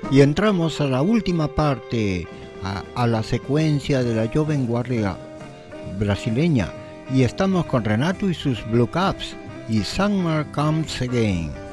Y entramos a la última parte, a la secuencia de la Joven Guardia brasileña. Y estamos con Renato y sus Blue Caps y Summer Comes Again.